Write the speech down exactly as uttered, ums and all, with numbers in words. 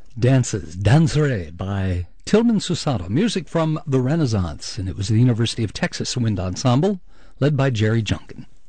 Dances, Danserai by Tillman Susato, music from the Renaissance, and it was the University of Texas Wind Ensemble, led by Jerry Junkin.